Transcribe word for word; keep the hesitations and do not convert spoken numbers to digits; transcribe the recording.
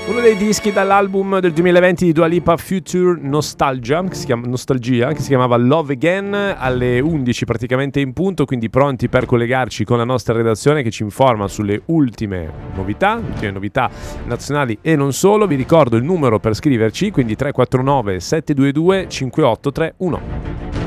Uno dei dischi dall'album del duemilaventi di Dua Lipa, Future Nostalgia, che si chiama, Nostalgia, che si chiamava Love Again, alle undici praticamente in punto, quindi pronti per collegarci con la nostra redazione che ci informa sulle ultime novità, ultime novità nazionali e non solo. Vi ricordo il numero per scriverci, quindi tre quattro nove sette due due cinque otto tre uno.